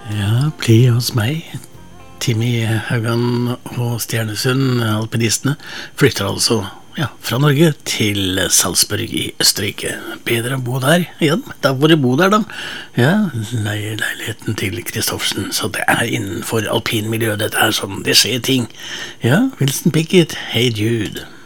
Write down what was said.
Ja, bli hos meg. Timmy Haugan og Stjernesund, alpinistene, flytter altså fra Norge til Salzburg i Østerrike. Bedre å bo der igjen. Da får du bo der, da. Ja, leier leiligheten til Kristoffersen, så det er innenfor alpinmiljøet. Dette er sånn, det skjer ting. Ja, Wilson Pickett, hey Jude.